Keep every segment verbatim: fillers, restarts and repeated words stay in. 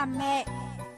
làm mẹ.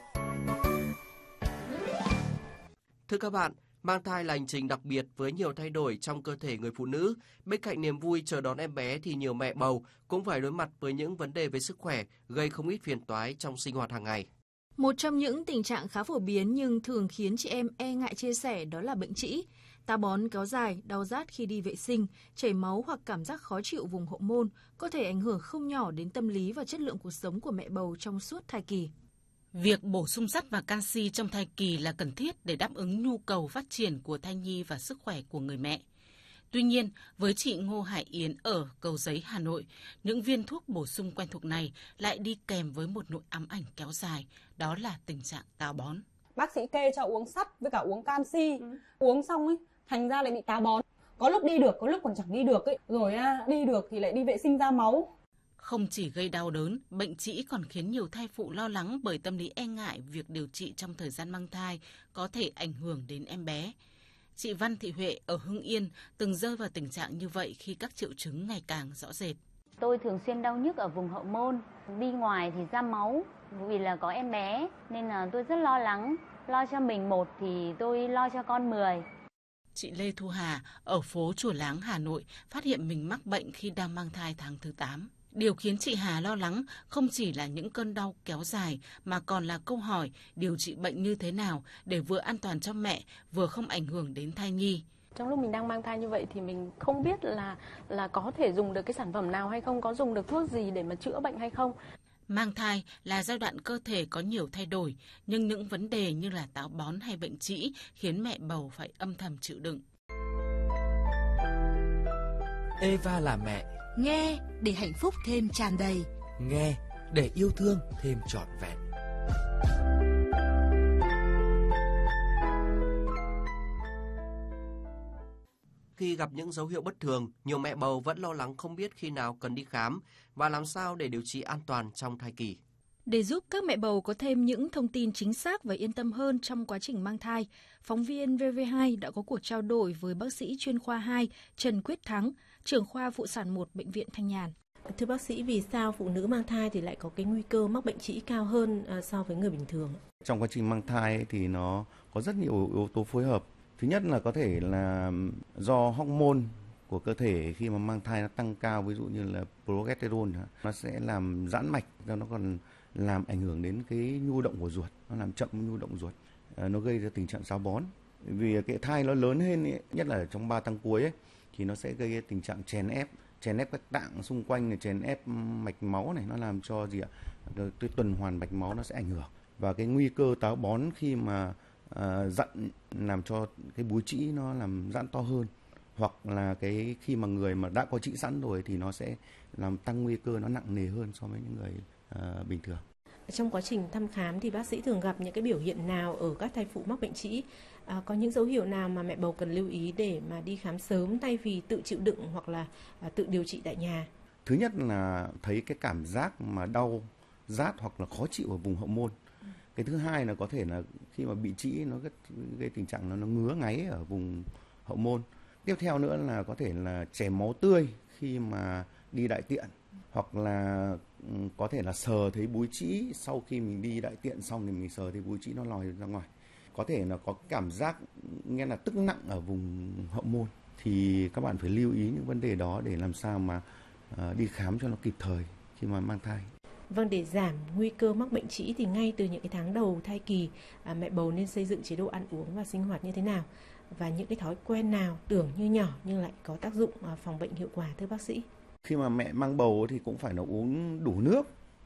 Thưa các bạn, mang thai là hành trình đặc biệt với nhiều thay đổi trong cơ thể người phụ nữ. Bên cạnh niềm vui chờ đón em bé thì nhiều mẹ bầu cũng phải đối mặt với những vấn đề về sức khỏe, gây không ít phiền toái trong sinh hoạt hàng ngày. Một trong những tình trạng khá phổ biến nhưng thường khiến chị em e ngại chia sẻ đó là bệnh trĩ. Táo bón kéo dài, đau rát khi đi vệ sinh, chảy máu hoặc cảm giác khó chịu vùng hậu môn có thể ảnh hưởng không nhỏ đến tâm lý và chất lượng cuộc sống của mẹ bầu trong suốt thai kỳ. Việc bổ sung sắt và canxi trong thai kỳ là cần thiết để đáp ứng nhu cầu phát triển của thai nhi và sức khỏe của người mẹ. Tuy nhiên, với chị Ngô Hải Yến ở Cầu Giấy, Hà Nội, những viên thuốc bổ sung quen thuộc này lại đi kèm với một nỗi ám ảnh kéo dài, đó là tình trạng táo bón. Bác sĩ kê cho uống sắt với cả uống canxi, ừ. uống xong ấy, thành ra lại bị táo bón. Có lúc đi được, có lúc còn chẳng đi được ấy. Rồi à, đi được thì lại đi vệ sinh ra máu. Không chỉ gây đau đớn, bệnh trĩ còn khiến nhiều thai phụ lo lắng bởi tâm lý e ngại việc điều trị trong thời gian mang thai có thể ảnh hưởng đến em bé. Chị Văn Thị Huệ ở Hưng Yên từng rơi vào tình trạng như vậy khi các triệu chứng ngày càng rõ rệt. Tôi thường xuyên đau nhức ở vùng hậu môn, đi ngoài thì ra máu vì là có em bé nên là tôi rất lo lắng, lo cho mình một thì tôi lo cho con mười. Chị Lê Thu Hà ở phố Chùa Láng, Hà Nội phát hiện mình mắc bệnh khi đang mang thai tháng thứ tám. Điều khiến chị Hà lo lắng không chỉ là những cơn đau kéo dài mà còn là câu hỏi điều trị bệnh như thế nào để vừa an toàn cho mẹ, vừa không ảnh hưởng đến thai nhi. Trong lúc mình đang mang thai như vậy thì mình không biết là là có thể dùng được cái sản phẩm nào hay không, có dùng được thuốc gì để mà chữa bệnh hay không. Mang thai là giai đoạn cơ thể có nhiều thay đổi, nhưng những vấn đề như là táo bón hay bệnh trĩ khiến mẹ bầu phải âm thầm chịu đựng. Eva là mẹ. Nghe để hạnh phúc thêm tràn đầy. Nghe để yêu thương thêm trọn vẹn. Khi gặp những dấu hiệu bất thường, nhiều mẹ bầu vẫn lo lắng không biết khi nào cần đi khám và làm sao để điều trị an toàn trong thai kỳ. Để giúp các mẹ bầu có thêm những thông tin chính xác và yên tâm hơn trong quá trình mang thai, phóng viên vê vê hai đã có cuộc trao đổi với bác sĩ chuyên khoa hai Trần Quyết Thắng, trưởng khoa phụ sản một Bệnh viện Thanh Nhàn. Thưa bác sĩ, vì sao phụ nữ mang thai thì lại có cái nguy cơ mắc bệnh trĩ cao hơn so với người bình thường? Trong quá trình mang thai thì nó có rất nhiều yếu tố phối hợp. Thứ nhất là có thể là do hormone của cơ thể khi mà mang thai nó tăng cao, ví dụ như là progesterone, nó sẽ làm giãn mạch, nó còn làm ảnh hưởng đến cái nhu động của ruột, nó làm chậm nhu động ruột, nó gây ra tình trạng táo bón. Vì cái thai nó lớn hơn ấy, nhất là trong ba tháng cuối ấy, thì nó sẽ gây tình trạng chèn ép, chèn ép các tạng xung quanh này, chèn ép mạch máu này, nó làm cho gì ạ? Cái tuần hoàn mạch máu nó sẽ ảnh hưởng. Và cái nguy cơ táo bón khi mà à, giận làm cho cái búi trĩ nó làm giãn to hơn, hoặc là cái khi mà người mà đã có trĩ sẵn rồi thì nó sẽ làm tăng nguy cơ nó nặng nề hơn so với những người à, bình thường. Trong quá trình thăm khám thì bác sĩ thường gặp những cái biểu hiện nào ở các thai phụ mắc bệnh trĩ? À, có những dấu hiệu nào mà mẹ bầu cần lưu ý để mà đi khám sớm thay vì tự chịu đựng hoặc là à, tự điều trị tại nhà? Thứ nhất là thấy cái cảm giác mà đau, rát hoặc là khó chịu ở vùng hậu môn. Ừ. Cái thứ hai là có thể là khi mà bị trĩ nó gây tình trạng nó, nó ngứa ngáy ở vùng hậu môn. Tiếp theo nữa là có thể là chảy máu tươi khi mà đi đại tiện, hoặc là có thể là sờ thấy búi trĩ sau khi mình đi đại tiện xong thì mình sờ thấy búi trĩ nó lòi ra ngoài. Có thể là có cảm giác nghe là tức nặng ở vùng hậu môn, thì các bạn phải lưu ý những vấn đề đó để làm sao mà uh, đi khám cho nó kịp thời khi mà mang thai. Vâng, để giảm nguy cơ mắc bệnh trĩ thì ngay từ những cái tháng đầu thai kỳ, à, mẹ bầu nên xây dựng chế độ ăn uống và sinh hoạt như thế nào? Và những cái thói quen nào tưởng như nhỏ nhưng lại có tác dụng uh, phòng bệnh hiệu quả thưa bác sĩ? Khi mà mẹ mang bầu thì cũng phải là uống đủ nước.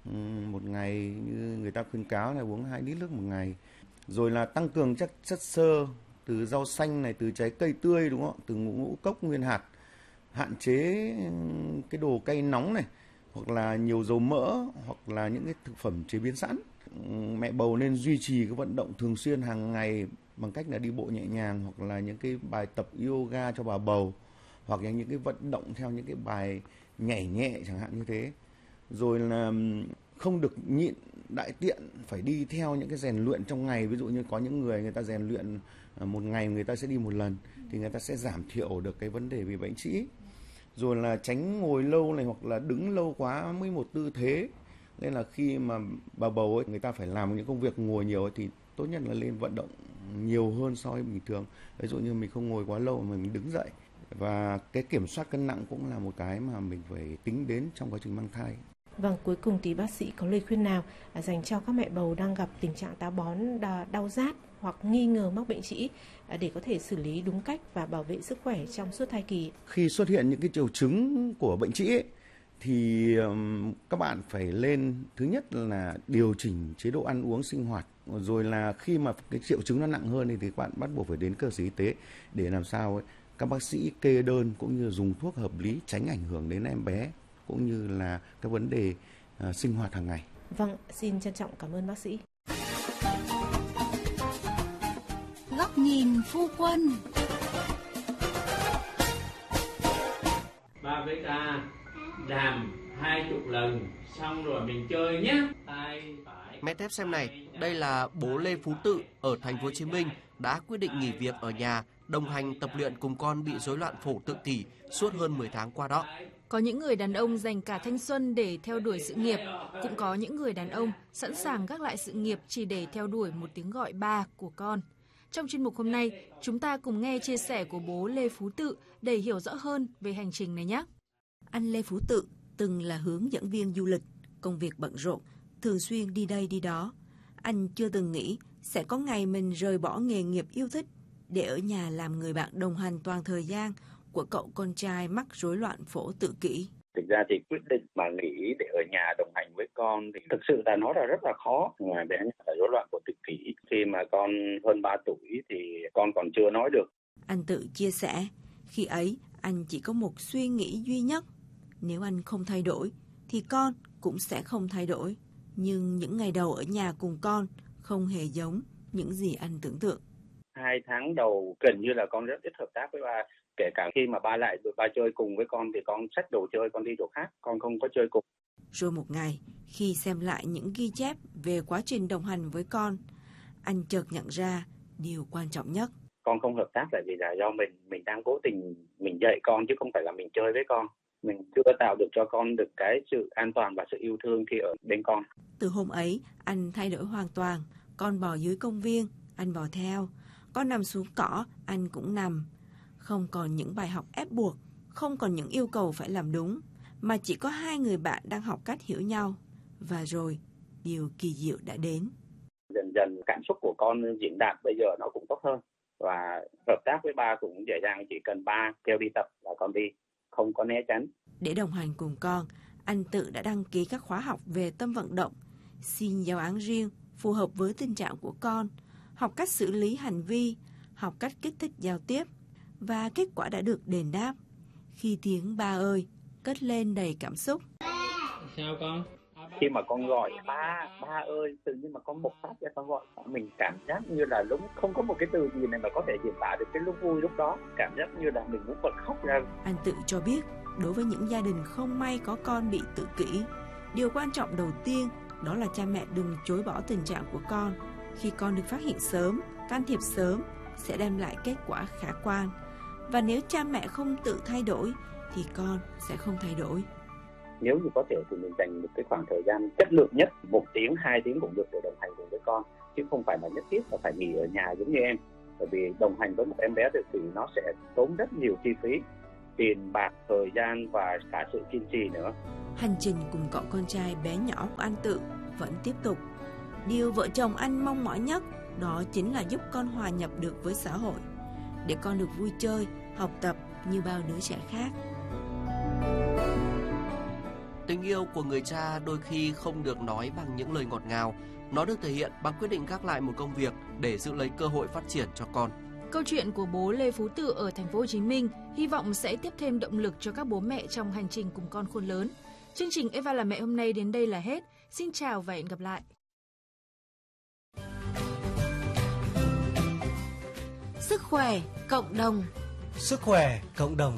Một ngày như người ta khuyến cáo là uống hai lít nước một ngày. Rồi là tăng cường chất chất xơ từ rau xanh này, từ trái cây tươi, đúng không? Từ ngũ ngũ cốc nguyên hạt. Hạn chế cái đồ cay nóng này, hoặc là nhiều dầu mỡ, hoặc là những cái thực phẩm chế biến sẵn. Mẹ bầu nên duy trì cái vận động thường xuyên hàng ngày bằng cách là đi bộ nhẹ nhàng, hoặc là những cái bài tập yoga cho bà bầu, hoặc là những cái vận động theo những cái bài nhảy nhẹ chẳng hạn như thế. Rồi là không được nhịn đại tiện, phải đi theo những cái rèn luyện trong ngày. Ví dụ như có những người người ta rèn luyện một ngày người ta sẽ đi một lần, thì người ta sẽ giảm thiểu được cái vấn đề về bệnh trĩ. Rồi là tránh ngồi lâu này, hoặc là đứng lâu quá với một tư thế, Nên là khi mà bà bầu ấy, người ta phải làm những công việc ngồi nhiều ấy, thì tốt nhất là lên vận động nhiều hơn so với bình thường. Ví dụ như mình không ngồi quá lâu mà mình đứng dậy. Và cái kiểm soát cân nặng cũng là một cái mà mình phải tính đến trong quá trình mang thai. Vâng, cuối cùng thì bác sĩ có lời khuyên nào dành cho các mẹ bầu đang gặp tình trạng táo bón, đau rát hoặc nghi ngờ mắc bệnh trĩ để có thể xử lý đúng cách và bảo vệ sức khỏe trong suốt thai kỳ? Khi xuất hiện những cái triệu chứng của bệnh trĩ ấy, thì các bạn phải lên, thứ nhất là điều chỉnh chế độ ăn uống sinh hoạt. Rồi là khi mà cái triệu chứng nó nặng hơn thì các bạn bắt buộc phải đến cơ sở y tế để làm sao ấy, các bác sĩ kê đơn cũng như dùng thuốc hợp lý, tránh ảnh hưởng đến em bé cũng như là các vấn đề uh, sinh hoạt hàng ngày. Vâng, xin trân trọng cảm ơn bác sĩ. Góc nhìn phu quân. Ba với ca làm hai chục lần xong rồi mình chơi nhé. Tay phải. Mẹ Thép xem này, đây là bố Lê Phú Tự ở thành phố Hồ Chí Minh đã quyết định nghỉ việc ở nhà, đồng hành tập luyện cùng con bị rối loạn phổ tự kỷ suốt hơn mười tháng qua đó. Có những người đàn ông dành cả thanh xuân để theo đuổi sự nghiệp, cũng có những người đàn ông sẵn sàng gác lại sự nghiệp chỉ để theo đuổi một tiếng gọi ba của con. Trong chuyên mục hôm nay, chúng ta cùng nghe chia sẻ của bố Lê Phú Tự để hiểu rõ hơn về hành trình này nhé. Anh Lê Phú Tự từng là hướng dẫn viên du lịch, công việc bận rộn, thường xuyên đi đây đi đó. Anh chưa từng nghĩ sẽ có ngày mình rời bỏ nghề nghiệp yêu thích để ở nhà làm người bạn đồng hành toàn thời gian của cậu con trai mắc rối loạn phổ tự kỷ. Thực ra thì quyết định mà nghỉ để ở nhà đồng hành với con thì thực sự là nó là rất là khó. Ngoài bé là rối loạn phổ tự kỷ, khi mà con hơn ba tuổi thì con còn chưa nói được. Anh Tự chia sẻ, khi ấy anh chỉ có một suy nghĩ duy nhất, nếu anh không thay đổi thì con cũng sẽ không thay đổi. Nhưng những ngày đầu ở nhà cùng con không hề giống những gì anh tưởng tượng. Hai tháng đầu gần như là con rất ít hợp tác với ba. Kể cả khi mà ba lại ba chơi cùng với con thì con xách đồ chơi, con đi chỗ khác, con không có chơi cùng. Rồi một ngày, khi xem lại những ghi chép về quá trình đồng hành với con, anh chợt nhận ra điều quan trọng nhất. Con không hợp tác là vì là do mình, mình đang cố tình mình dạy con chứ không phải là mình chơi với con. Mình chưa tạo được cho con được cái sự an toàn và sự yêu thương khi ở bên con. Từ hôm ấy, anh thay đổi hoàn toàn. Con bò dưới công viên, anh bò theo. Con nằm xuống cỏ, anh cũng nằm. Không còn những bài học ép buộc, không còn những yêu cầu phải làm đúng, mà chỉ có hai người bạn đang học cách hiểu nhau. Và rồi, điều kỳ diệu đã đến. Dần dần cảm xúc của con diễn đạt bây giờ nó cũng tốt hơn. Và hợp tác với ba cũng dễ dàng, chỉ cần ba kêu đi tập là con đi, không có né tránh. Để đồng hành cùng con, anh Tự đã đăng ký các khóa học về tâm vận động, xin giáo án riêng phù hợp với tình trạng của con, học cách xử lý hành vi, học cách kích thích giao tiếp. Và kết quả đã được đền đáp khi tiếng ba ơi cất lên đầy cảm xúc. Sao con? Khi mà con gọi ba, ba ơi, tự nhiên mà con bộc phát ra con gọi, mình cảm giác như là lúc không có một cái từ gì này mà có thể diễn tả được cái lúc vui lúc đó, cảm giác như là mình muốn bật khóc ra. Anh Tự cho biết, đối với những gia đình không may có con bị tự kỷ, điều quan trọng đầu tiên đó là cha mẹ đừng chối bỏ tình trạng của con. Khi con được phát hiện sớm, can thiệp sớm sẽ đem lại kết quả khả quan. Và nếu cha mẹ không tự thay đổi thì con sẽ không thay đổi. Nếu như có thể thì mình dành một cái khoảng thời gian chất lượng nhất, một tiếng, hai tiếng cũng được để đồng hành cùng với con, chứ không phải là nhất thiết là phải nghỉ ở nhà giống như em. Bởi vì đồng hành với một em bé tự kỷ nó sẽ tốn rất nhiều chi phí, tiền bạc, thời gian và cả sự kiên trì nữa. Hành trình cùng cậu con trai bé nhỏ của anh Tự vẫn tiếp tục. Điều vợ chồng anh mong mỏi nhất đó chính là giúp con hòa nhập được với xã hội, để con được vui chơi, học tập như bao đứa trẻ khác. Tình yêu của người cha đôi khi không được nói bằng những lời ngọt ngào. Nó được thể hiện bằng quyết định gác lại một công việc để giữ lấy cơ hội phát triển cho con. Câu chuyện của bố Lê Phú Tự ở thành phố Hồ Chí Minh hy vọng sẽ tiếp thêm động lực cho các bố mẹ trong hành trình cùng con khôn lớn. Chương trình Eva là mẹ hôm nay đến đây là hết. Xin chào và hẹn gặp lại. Sức khỏe cộng đồng. Sức khỏe cộng đồng.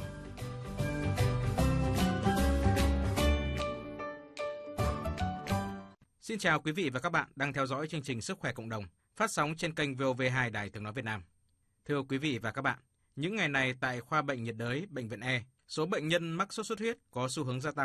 Xin chào quý vị và các bạn đang theo dõi chương trình Sức khỏe cộng đồng phát sóng trên kênh vê o vê hai Đài Tiếng nói Việt Nam. Thưa quý vị và các bạn, những ngày này tại khoa bệnh nhiệt đới Bệnh viện E, số bệnh nhân mắc sốt xuất huyết có xu hướng gia tăng.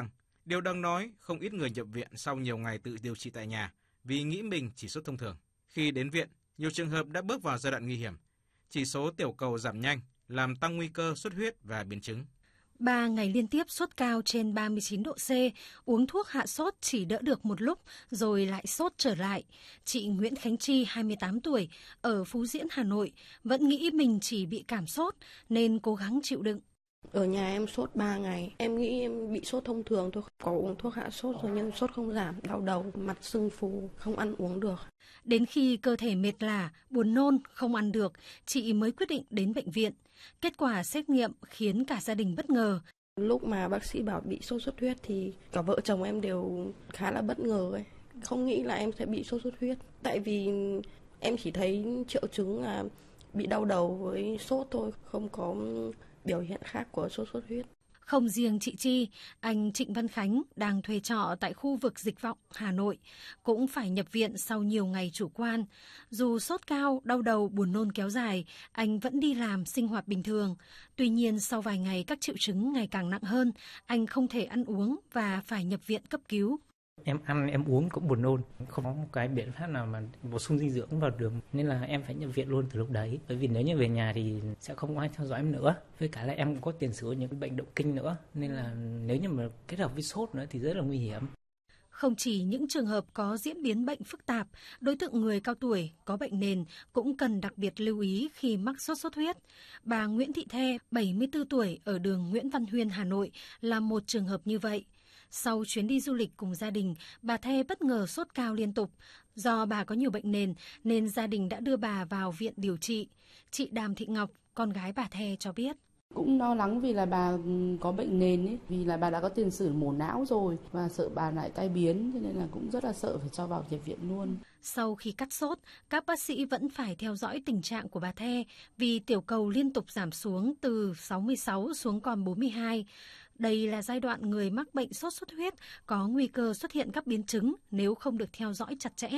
Điều đáng nói, không ít người nhập viện sau nhiều ngày tự điều trị tại nhà vì nghĩ mình chỉ sốt thông thường. Khi đến viện, nhiều trường hợp đã bước vào giai đoạn nguy hiểm. Chỉ số tiểu cầu giảm nhanh, làm tăng nguy cơ xuất huyết và biến chứng. Ba ngày liên tiếp sốt cao trên ba mươi chín độ C, uống thuốc hạ sốt chỉ đỡ được một lúc rồi lại sốt trở lại. Chị Nguyễn Khánh Chi, hai mươi tám tuổi, ở Phú Diễn, Hà Nội, vẫn nghĩ mình chỉ bị cảm sốt nên cố gắng chịu đựng. Ở nhà em sốt ba ngày, em nghĩ em bị sốt thông thường thôi, có uống thuốc hạ sốt rồi nhưng sốt không giảm, đau đầu, mặt sưng phù, không ăn uống được. Đến khi cơ thể mệt lả, buồn nôn, không ăn được, chị mới quyết định đến bệnh viện. Kết quả xét nghiệm khiến cả gia đình bất ngờ. Lúc mà bác sĩ bảo bị sốt xuất huyết thì cả vợ chồng em đều khá là bất ngờ ấy. Không nghĩ là em sẽ bị sốt xuất huyết. Tại vì em chỉ thấy triệu chứng là bị đau đầu với sốt thôi, không có biểu hiện khác của sốt xuất huyết. Không riêng chị Chi, anh Trịnh Văn Khánh đang thuê trọ tại khu vực Dịch Vọng, Hà Nội, cũng phải nhập viện sau nhiều ngày chủ quan. Dù sốt cao, đau đầu, buồn nôn kéo dài, anh vẫn đi làm, sinh hoạt bình thường. Tuy nhiên, sau vài ngày các triệu chứng ngày càng nặng hơn, anh không thể ăn uống và phải nhập viện cấp cứu. Em ăn, em uống cũng buồn nôn, không có một cái biện pháp nào mà bổ sung dinh dưỡng vào được, nên là em phải nhập viện luôn từ lúc đấy. Bởi vì nếu như về nhà thì sẽ không có ai theo dõi em nữa. Với cả là em cũng có tiền sử những bệnh động kinh nữa, nên là nếu như mà kết hợp với sốt nữa thì rất là nguy hiểm. Không chỉ những trường hợp có diễn biến bệnh phức tạp, đối tượng người cao tuổi có bệnh nền cũng cần đặc biệt lưu ý khi mắc sốt xuất huyết. Bà Nguyễn Thị The, bảy mươi tư tuổi, ở đường Nguyễn Văn Huyên, Hà Nội là một trường hợp như vậy. Sau chuyến đi du lịch cùng gia đình, bà The bất ngờ sốt cao liên tục. Do bà có nhiều bệnh nền nên gia đình đã đưa bà vào viện điều trị. Chị Đàm Thị Ngọc, con gái bà The cho biết. Cũng lo lắng vì là bà có bệnh nền ấy, vì là bà đã có tiền sử mổ não rồi và sợ bà lại tai biến, cho nên là cũng rất là sợ phải cho vào nhập viện luôn. Sau khi cắt sốt, các bác sĩ vẫn phải theo dõi tình trạng của bà The vì tiểu cầu liên tục giảm xuống từ sáu mươi sáu xuống còn bốn mươi hai. Đây là giai đoạn người mắc bệnh sốt xuất huyết có nguy cơ xuất hiện các biến chứng nếu không được theo dõi chặt chẽ.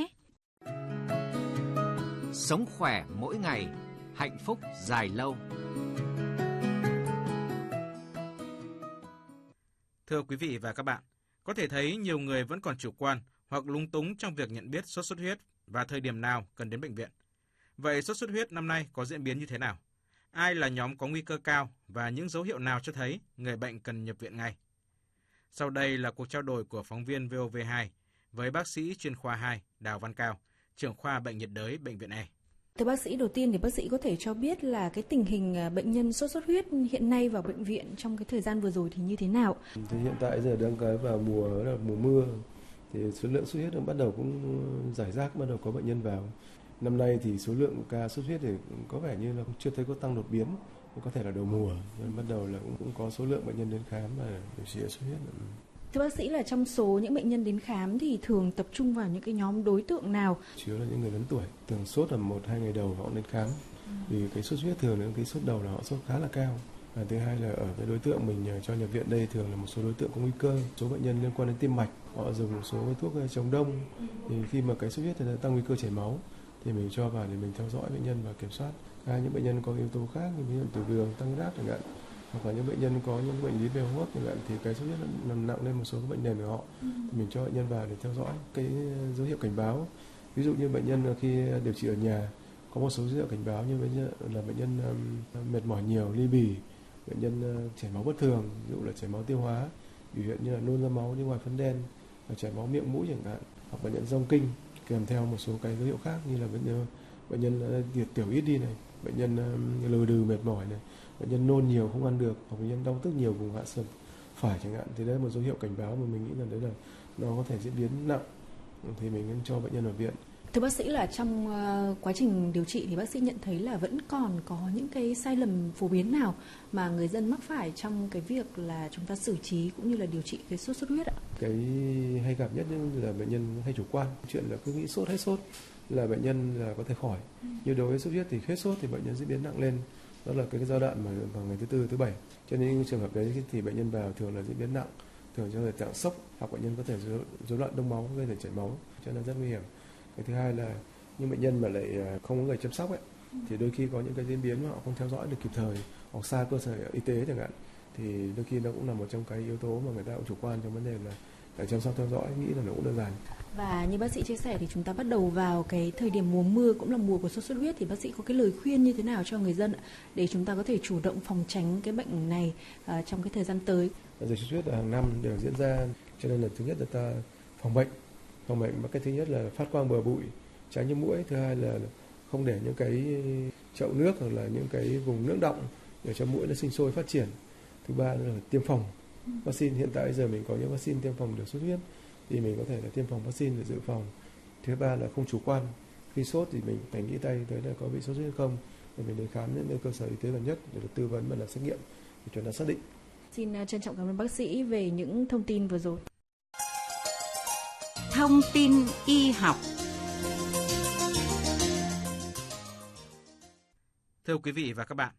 Sống khỏe mỗi ngày, hạnh phúc dài lâu. Thưa quý vị và các bạn, có thể thấy nhiều người vẫn còn chủ quan hoặc lung túng trong việc nhận biết sốt xuất huyết và thời điểm nào cần đến bệnh viện. Vậy sốt xuất huyết năm nay có diễn biến như thế nào? Ai là nhóm có nguy cơ cao và những dấu hiệu nào cho thấy người bệnh cần nhập viện ngay? Sau đây là cuộc trao đổi của phóng viên vê o vê hai với bác sĩ chuyên khoa hai Đào Văn Cao, trưởng khoa bệnh nhiệt đới Bệnh viện E. Thưa bác sĩ, đầu tiên thì bác sĩ có thể cho biết là cái tình hình bệnh nhân sốt xuất huyết hiện nay vào bệnh viện trong cái thời gian vừa rồi thì như thế nào? Thì hiện tại giờ đang cái vào mùa là mùa mưa thì số lượng xuất huyết bắt đầu cũng rải rác, bắt đầu có bệnh nhân vào. Năm nay thì số lượng ca xuất huyết thì có vẻ như là chưa thấy có tăng đột biến, có thể là đầu mùa nên bắt đầu là cũng, cũng có số lượng bệnh nhân đến khám và điều trị xuất huyết. Thưa bác sĩ, là trong số những bệnh nhân đến khám thì thường tập trung vào những cái nhóm đối tượng nào? Chủ yếu là những người lớn tuổi, thường sốt là một hai ngày đầu họ đến khám. Ừ. Vì cái sốt huyết thường là cái sốt đầu là họ sốt khá là cao. Và thứ hai là ở cái đối tượng mình cho nhập viện đây thường là một số đối tượng có nguy cơ, số bệnh nhân liên quan đến tim mạch, họ dùng một số thuốc chống đông. Ừ. Thì khi mà cái sốt huyết thì tăng nguy cơ chảy máu thì mình cho vào để mình theo dõi bệnh nhân và kiểm soát. Hai những bệnh nhân có yếu tố khác như ví dụ tiểu đường, tăng huyết áp chẳng hạn, hoặc là những bệnh nhân có những bệnh lý về hô hấp chẳng hạn thì cái sốt huyết nằm nặng lên một số bệnh nền của họ, ừ. thì mình cho bệnh nhân vào để theo dõi cái dấu hiệu cảnh báo. Ví dụ như bệnh nhân khi điều trị ở nhà có một số dấu hiệu cảnh báo như bệnh nhân là bệnh nhân um, mệt mỏi nhiều, ly bì, bệnh nhân uh, chảy máu bất thường, ví dụ là chảy máu tiêu hóa, biểu hiện như là nôn ra máu đi ngoài phân đen, và chảy máu miệng mũi chẳng hạn, hoặc bệnh nhân rong kinh kèm theo một số cái dấu hiệu khác như là bệnh nhân bệnh nhân uh, tiểu ít đi này, bệnh nhân um, lừ đừ mệt mỏi này, bệnh nhân nôn nhiều không ăn được, hoặc bệnh nhân đau tức nhiều vùng hạ sườn phải chẳng hạn, thì đấy là một dấu hiệu cảnh báo mà mình nghĩ là đấy là nó có thể diễn biến nặng, thì mình nên cho bệnh nhân ở viện. Thưa bác sĩ, là trong uh, quá trình điều trị thì bác sĩ nhận thấy là vẫn còn có những cái sai lầm phổ biến nào mà người dân mắc phải trong cái việc là chúng ta xử trí cũng như là điều trị cái sốt xuất huyết ạ? Cái hay gặp nhất là bệnh nhân hay chủ quan, chuyện là cứ nghĩ sốt hết sốt là bệnh nhân là có thể khỏi. Ừ. Như đối với sốt huyết thì hết sốt thì bệnh nhân diễn biến nặng lên. Đó là cái giai đoạn mà vào ngày thứ tư, thứ bảy. Cho nên trường hợp đấy thì bệnh nhân vào thường là diễn biến nặng, thường cho thể trạng sốc, hoặc bệnh nhân có thể rối loạn đông máu gây thể chảy máu, cho nên rất nguy hiểm. Cái thứ hai là những bệnh nhân mà lại không có người chăm sóc ấy, thì đôi khi có những cái diễn biến mà họ không theo dõi được kịp thời, hoặc xa cơ sở y tế chẳng hạn, thì đôi khi nó cũng là một trong cái yếu tố mà người ta cũng chủ quan trong vấn đề là phải chăm sóc theo dõi, nghĩ là nó cũng đơn giản. Và như bác sĩ chia sẻ thì chúng ta bắt đầu vào cái thời điểm mùa mưa, cũng là mùa của sốt xuất huyết, thì bác sĩ có cái lời khuyên như thế nào cho người dân để chúng ta có thể chủ động phòng tránh cái bệnh này uh, trong cái thời gian tới? Dịch xuất huyết hàng năm đều diễn ra, cho nên là thứ nhất là ta phòng bệnh, phòng bệnh bằng cách thứ nhất là phát quang bờ bụi, tránh những muỗi, thứ hai là không để những cái chậu nước hoặc là những cái vùng nước đọng để cho muỗi nó sinh sôi phát triển. Thứ ba là tiêm phòng vaccine. Hiện tại giờ mình có những vaccine tiêm phòng được sốt huyết thì mình có thể là tiêm phòng vaccine để dự phòng. Thứ ba là không chủ quan, khi sốt thì mình phải nghĩ tay tới là có bị sốt huyết hay không, để mình đến khám đến nơi cơ sở y tế gần nhất để được tư vấn và làm xét nghiệm để cho nó xác định. Xin trân trọng cảm ơn bác sĩ về những thông tin vừa rồi. Thông tin y học. Thưa quý vị và các bạn,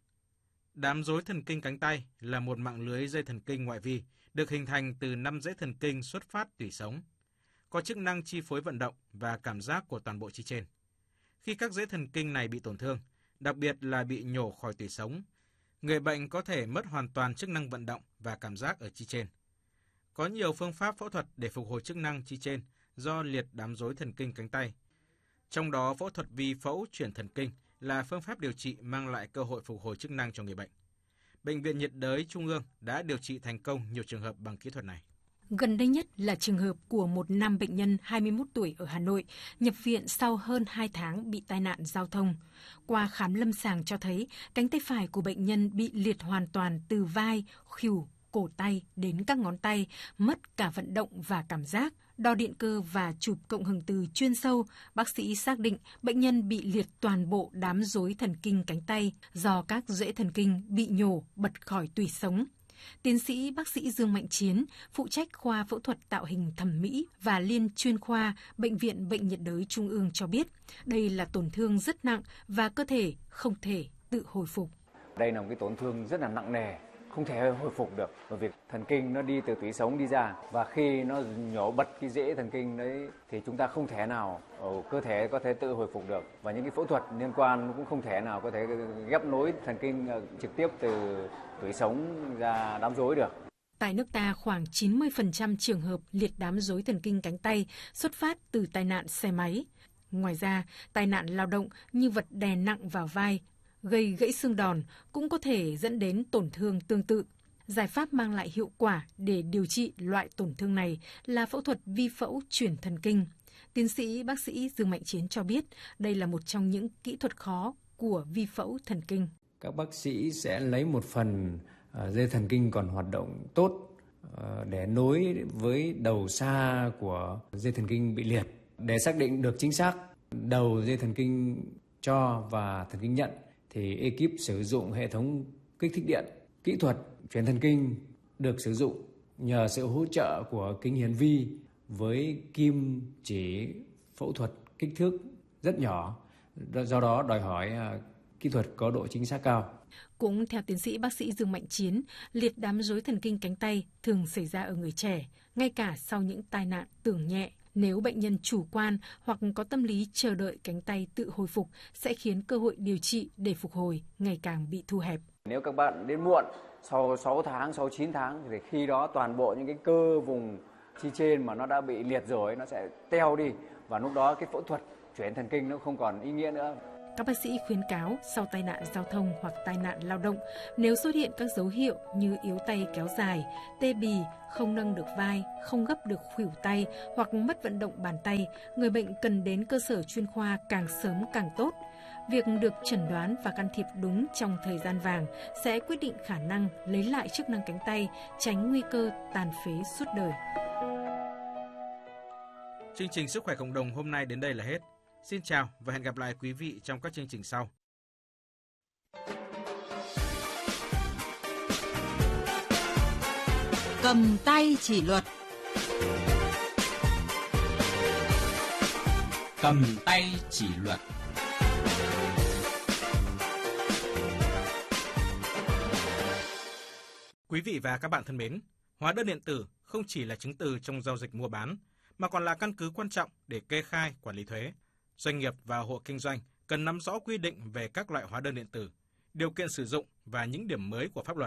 đám rối thần kinh cánh tay là một mạng lưới dây thần kinh ngoại vi được hình thành từ năm rễ thần kinh xuất phát tủy sống, có chức năng chi phối vận động và cảm giác của toàn bộ chi trên. Khi các rễ thần kinh này bị tổn thương, đặc biệt là bị nhổ khỏi tủy sống, người bệnh có thể mất hoàn toàn chức năng vận động và cảm giác ở chi trên. Có nhiều phương pháp phẫu thuật để phục hồi chức năng chi trên do liệt đám rối thần kinh cánh tay. Trong đó, phẫu thuật vi phẫu chuyển thần kinh là phương pháp điều trị mang lại cơ hội phục hồi chức năng cho người bệnh. Bệnh viện nhiệt đới Trung ương đã điều trị thành công nhiều trường hợp bằng kỹ thuật này. Gần đây nhất là trường hợp của một nam bệnh nhân hai mươi mốt tuổi ở Hà Nội, nhập viện sau hơn hai tháng bị tai nạn giao thông. Qua khám lâm sàng cho thấy cánh tay phải của bệnh nhân bị liệt hoàn toàn từ vai, khuỷu, cổ tay đến các ngón tay, mất cả vận động và cảm giác. Đo điện cơ và chụp cộng hưởng từ chuyên sâu, bác sĩ xác định bệnh nhân bị liệt toàn bộ đám rối thần kinh cánh tay do các rễ thần kinh bị nhổ bật khỏi tủy sống. Tiến sĩ bác sĩ Dương Mạnh Chiến, phụ trách khoa phẫu thuật tạo hình thẩm mỹ và liên chuyên khoa Bệnh viện Bệnh nhiệt đới Trung ương cho biết, đây là tổn thương rất nặng và cơ thể không thể tự hồi phục. Đây là một cái tổn thương rất là nặng nề, không thể hồi phục được, bởi vì thần kinh nó đi từ tủy sống đi ra, và khi nó nhổ bật cái rễ thần kinh đấy thì chúng ta không thể nào ở cơ thể có thể tự hồi phục được, và những cái phẫu thuật liên quan cũng không thể nào có thể ghép nối thần kinh trực tiếp từ tủy sống ra đám rối được. Tại nước ta, khoảng chín mươi phần trăm trường hợp liệt đám rối thần kinh cánh tay xuất phát từ tai nạn xe máy. Ngoài ra, tai nạn lao động như vật đè nặng vào vai, gây gãy xương đòn cũng có thể dẫn đến tổn thương tương tự. Giải pháp mang lại hiệu quả để điều trị loại tổn thương này là phẫu thuật vi phẫu chuyển thần kinh. Tiến sĩ bác sĩ Dương Mạnh Chiến cho biết đây là một trong những kỹ thuật khó của vi phẫu thần kinh. Các bác sĩ sẽ lấy một phần uh, dây thần kinh còn hoạt động tốt uh, để nối với đầu xa của dây thần kinh bị liệt. Để xác định được chính xác đầu dây thần kinh cho và thần kinh nhận thì ekip sử dụng hệ thống kích thích điện. Kỹ thuật chuyển thần kinh được sử dụng nhờ sự hỗ trợ của kính hiển vi với kim chỉ phẫu thuật kích thước rất nhỏ, do đó đòi hỏi kỹ thuật có độ chính xác cao. Cũng theo tiến sĩ bác sĩ Dương Mạnh Chiến, liệt đám rối thần kinh cánh tay thường xảy ra ở người trẻ, ngay cả sau những tai nạn tưởng nhẹ. Nếu bệnh nhân chủ quan hoặc có tâm lý chờ đợi cánh tay tự hồi phục sẽ khiến cơ hội điều trị để phục hồi ngày càng bị thu hẹp. Nếu các bạn đến muộn, sau sáu tháng, sau chín tháng thì khi đó toàn bộ những cái cơ vùng chi trên mà nó đã bị liệt rồi nó sẽ teo đi, và lúc đó cái phẫu thuật chuyển thần kinh nó không còn ý nghĩa nữa. Các bác sĩ khuyến cáo sau tai nạn giao thông hoặc tai nạn lao động, nếu xuất hiện các dấu hiệu như yếu tay kéo dài, tê bì, không nâng được vai, không gấp được khuỷu tay hoặc mất vận động bàn tay, người bệnh cần đến cơ sở chuyên khoa càng sớm càng tốt. Việc được chẩn đoán và can thiệp đúng trong thời gian vàng sẽ quyết định khả năng lấy lại chức năng cánh tay, tránh nguy cơ tàn phế suốt đời. Chương trình Sức khỏe cộng đồng hôm nay đến đây là hết. Xin chào và hẹn gặp lại quý vị trong các chương trình sau. Cầm tay chỉ luật. Cầm tay chỉ luật. Quý vị và các bạn thân mến, hóa đơn điện tử không chỉ là chứng từ trong giao dịch mua bán, mà còn là căn cứ quan trọng để kê khai, quản lý thuế. Doanh nghiệp và hộ kinh doanh cần nắm rõ quy định về các loại hóa đơn điện tử, điều kiện sử dụng và những điểm mới của pháp luật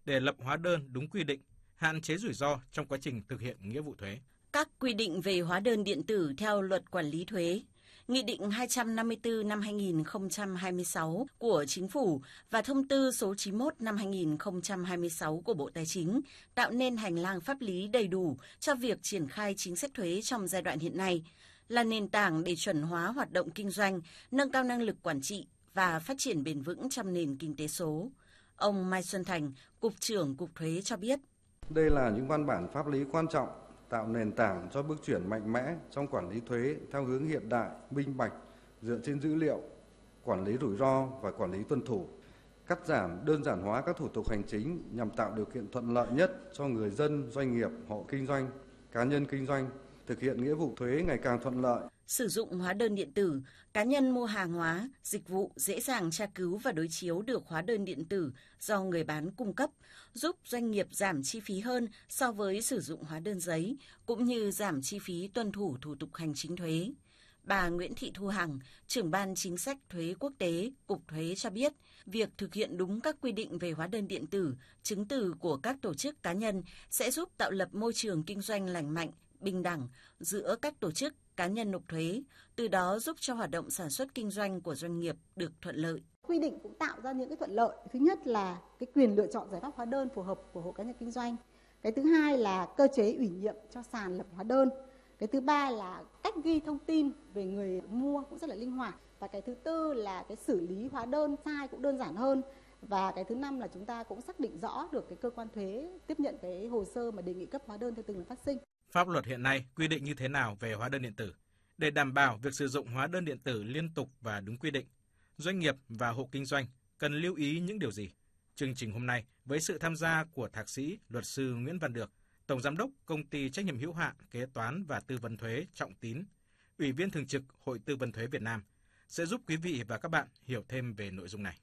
để lập hóa đơn đúng quy định, hạn chế rủi ro trong quá trình thực hiện nghĩa vụ thuế. Các quy định về hóa đơn điện tử theo Luật Quản lý thuế, Nghị định hai trăm năm mươi tư năm hai nghìn không trăm hai mươi sáu của Chính phủ và Thông tư số chín mươi mốt năm hai nghìn không trăm hai mươi sáu của Bộ Tài chính tạo nên hành lang pháp lý đầy đủ cho việc triển khai chính sách thuế trong giai đoạn hiện nay, là nền tảng để chuẩn hóa hoạt động kinh doanh, nâng cao năng lực quản trị và phát triển bền vững trong nền kinh tế số. Ông Mai Xuân Thành, Cục trưởng Cục Thuế cho biết. Đây là những văn bản pháp lý quan trọng, tạo nền tảng cho bước chuyển mạnh mẽ trong quản lý thuế theo hướng hiện đại, minh bạch, dựa trên dữ liệu, quản lý rủi ro và quản lý tuân thủ, cắt giảm, đơn giản hóa các thủ tục hành chính nhằm tạo điều kiện thuận lợi nhất cho người dân, doanh nghiệp, hộ kinh doanh, cá nhân kinh doanh, thực hiện nghĩa vụ thuế ngày càng thuận lợi. Sử dụng hóa đơn điện tử, cá nhân mua hàng hóa, dịch vụ dễ dàng tra cứu và đối chiếu được hóa đơn điện tử do người bán cung cấp, giúp doanh nghiệp giảm chi phí hơn so với sử dụng hóa đơn giấy, cũng như giảm chi phí tuân thủ thủ tục hành chính thuế. Bà Nguyễn Thị Thu Hằng, trưởng ban chính sách thuế quốc tế, Cục Thuế cho biết, việc thực hiện đúng các quy định về hóa đơn điện tử, chứng từ của các tổ chức cá nhân sẽ giúp tạo lập môi trường kinh doanh lành mạnh, bình đẳng giữa các tổ chức cá nhân nộp thuế, từ đó giúp cho hoạt động sản xuất kinh doanh của doanh nghiệp được thuận lợi. Quy định cũng tạo ra những cái thuận lợi. Thứ nhất là cái quyền lựa chọn giải pháp hóa đơn phù hợp của hộ cá nhân kinh doanh. Cái thứ hai là cơ chế ủy nhiệm cho sàn lập hóa đơn. Cái thứ ba là cách ghi thông tin về người mua cũng rất là linh hoạt. Và cái thứ tư là cái xử lý hóa đơn sai cũng đơn giản hơn. Và cái thứ năm là chúng ta cũng xác định rõ được cái cơ quan thuế tiếp nhận cái hồ sơ mà đề nghị cấp hóa đơn theo từng lần phát sinh. Pháp luật hiện nay quy định như thế nào về hóa đơn điện tử? Để đảm bảo việc sử dụng hóa đơn điện tử liên tục và đúng quy định, doanh nghiệp và hộ kinh doanh cần lưu ý những điều gì? Chương trình hôm nay với sự tham gia của Thạc sĩ Luật sư Nguyễn Văn Được, Tổng Giám đốc Công ty Trách nhiệm hữu hạn Kế toán và Tư vấn thuế Trọng Tín, Ủy viên Thường trực Hội Tư vấn thuế Việt Nam, sẽ giúp quý vị và các bạn hiểu thêm về nội dung này.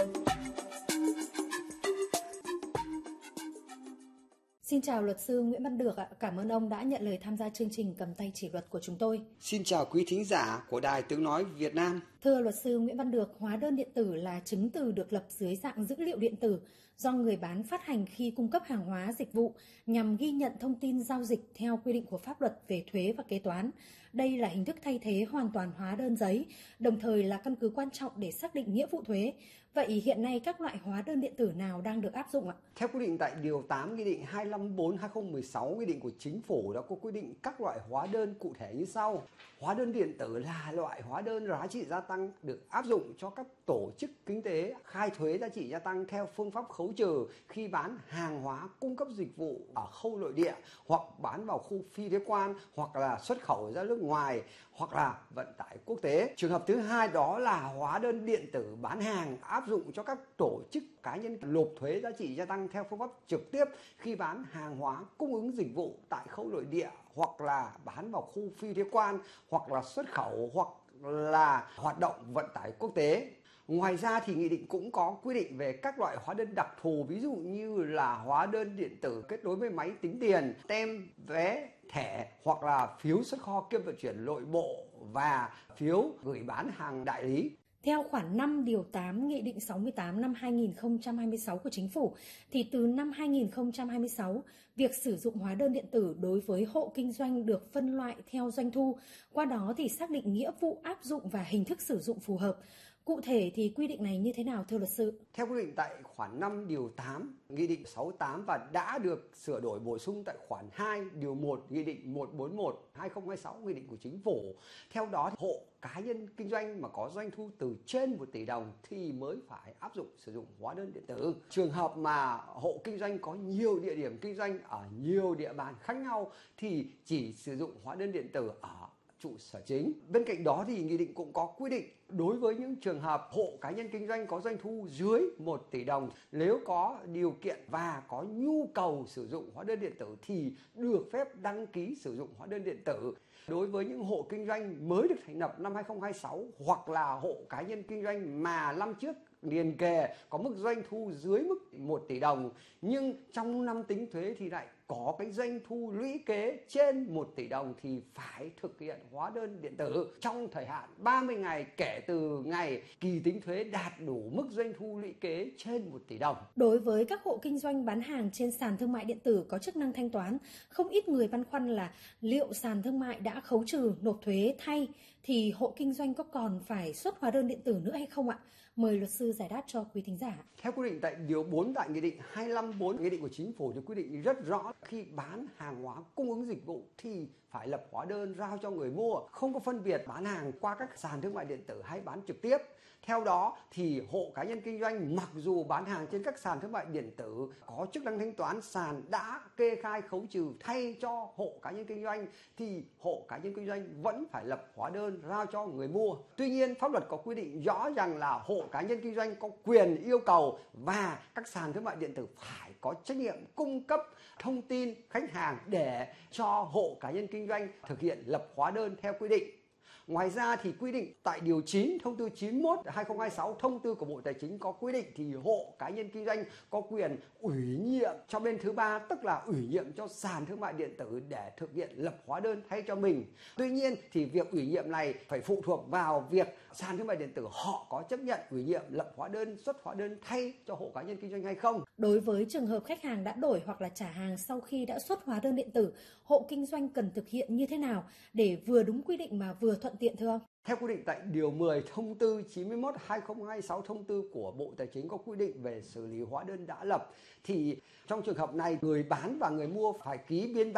Xin chào luật sư Nguyễn Văn Được ạ. Cảm ơn ông đã nhận lời tham gia chương trình Cầm tay chỉ luật của chúng tôi. Xin chào quý thính giả của Đài Tiếng nói Việt Nam. Thưa luật sư Nguyễn Văn Được, hóa đơn điện tử là chứng từ được lập dưới dạng dữ liệu điện tử do người bán phát hành khi cung cấp hàng hóa dịch vụ nhằm ghi nhận thông tin giao dịch theo quy định của pháp luật về thuế và kế toán. Đây là hình thức thay thế hoàn toàn hóa đơn giấy, đồng thời là căn cứ quan trọng để xác định nghĩa vụ thuế. Vậy hiện nay các loại hóa đơn điện tử nào đang được áp dụng ạ? Theo quy định tại Điều tám Nghị định hai lăm bốn hai không một sáu, Nghị định của Chính phủ đã có quy định các loại hóa đơn cụ thể như sau. Hóa đơn điện tử là loại hóa đơn giá trị gia tăng được áp dụng cho các tổ chức kinh tế khai thuế giá trị gia tăng theo phương pháp khấu trừ khi bán hàng hóa cung cấp dịch vụ ở khâu nội địa hoặc bán vào khu phi thuế quan hoặc là xuất khẩu ra nước ngoài hoặc là vận tải quốc tế. Trường hợp thứ hai đó là hóa đơn điện tử bán hàng áp dụng cho các tổ chức cá nhân nộp thuế giá trị gia tăng theo phương pháp trực tiếp khi bán hàng hóa cung ứng dịch vụ tại khâu nội địa hoặc là bán vào khu phi thuế quan hoặc là xuất khẩu hoặc là hoạt động vận tải quốc tế. Ngoài ra thì nghị định cũng có quy định về các loại hóa đơn đặc thù, ví dụ như là hóa đơn điện tử kết nối với máy tính tiền, tem vé, thẻ hoặc là phiếu xuất kho kiêm vận chuyển nội bộ và phiếu gửi bán hàng đại lý. Theo khoản năm điều tám Nghị định sáu mươi tám năm hai nghìn không trăm hai mươi sáu của Chính phủ, thì từ năm hai nghìn không trăm hai mươi sáu, việc sử dụng hóa đơn điện tử đối với hộ kinh doanh được phân loại theo doanh thu, qua đó thì xác định nghĩa vụ áp dụng và hình thức sử dụng phù hợp. Cụ thể thì quy định này như thế nào thưa luật sư? Theo quy định tại khoản năm điều tám Nghị định sáu mươi tám và đã được sửa đổi bổ sung tại khoản hai điều một Nghị định một trăm bốn mươi mốt hai nghìn không trăm hai mươi sáu Nghị định của Chính phủ. Theo đó, hộ cá nhân kinh doanh mà có doanh thu từ trên một tỷ đồng thì mới phải áp dụng sử dụng hóa đơn điện tử. Trường hợp mà hộ kinh doanh có nhiều địa điểm kinh doanh ở nhiều địa bàn khác nhau thì chỉ sử dụng hóa đơn điện tử ở trụ sở chính. Bên cạnh đó thì nghị định cũng có quy định đối với những trường hợp hộ cá nhân kinh doanh có doanh thu dưới một tỷ đồng, nếu có điều kiện và có nhu cầu sử dụng hóa đơn điện tử thì được phép đăng ký sử dụng hóa đơn điện tử. Đối với những hộ kinh doanh mới được thành lập năm hai nghìn không trăm hai mươi sáu hoặc là hộ cá nhân kinh doanh mà năm trước liền kề có mức doanh thu dưới mức một tỷ đồng nhưng trong năm tính thuế thì lại có cái doanh thu lũy kế trên một tỷ đồng thì phải thực hiện hóa đơn điện tử trong thời hạn ba mươi ngày kể từ ngày kỳ tính thuế đạt đủ mức doanh thu lũy kế trên một tỷ đồng. Đối với các hộ kinh doanh bán hàng trên sàn thương mại điện tử có chức năng thanh toán, không ít người băn khoăn là liệu sàn thương mại đã khấu trừ nộp thuế thay thì hộ kinh doanh có còn phải xuất hóa đơn điện tử nữa hay không ạ? Mời luật sư giải đáp cho quý thính giả. Theo quy định tại điều bốn tại Nghị định hai lăm bốn, Nghị định của Chính phủ thì quy định rất rõ khi bán hàng hóa cung ứng dịch vụ thì phải lập hóa đơn giao cho người mua, không có phân biệt bán hàng qua các sàn thương mại điện tử hay bán trực tiếp. Theo đó thì hộ cá nhân kinh doanh mặc dù bán hàng trên các sàn thương mại điện tử có chức năng thanh toán, sàn đã kê khai khấu trừ thay cho hộ cá nhân kinh doanh thì hộ cá nhân kinh doanh vẫn phải lập hóa đơn giao cho người mua. Tuy nhiên, pháp luật có quy định rõ rằng là hộ cá nhân kinh doanh có quyền yêu cầu và các sàn thương mại điện tử phải có trách nhiệm cung cấp thông tin khách hàng để cho hộ cá nhân kinh doanh thực hiện lập hóa đơn theo quy định. Ngoài ra thì quy định tại điều chín thông tư chín mươi mốt hai nghìn không trăm hai mươi sáu thông tư của Bộ Tài chính có quy định thì hộ cá nhân kinh doanh có quyền ủy nhiệm cho bên thứ ba, tức là ủy nhiệm cho sàn thương mại điện tử để thực hiện lập hóa đơn thay cho mình. Tuy nhiên thì việc ủy nhiệm này phải phụ thuộc vào việc sàn thương mại điện tử họ có chấp nhận ủy nhiệm lập hóa đơn, xuất hóa đơn thay cho hộ cá nhân kinh doanh hay không. Đối với trường hợp khách hàng đã đổi hoặc là trả hàng sau khi đã xuất hóa đơn điện tử, hộ kinh doanh cần thực hiện như thế nào để vừa đúng quy định mà vừa thuận tiện thưa ông? Theo quy định tại điều mười thông tư chín mươi mốt hai nghìn không trăm hai mươi sáu thông tư của Bộ Tài chính có quy định về xử lý hóa đơn đã lập thì trong trường hợp này người bán và người mua phải ký biên bản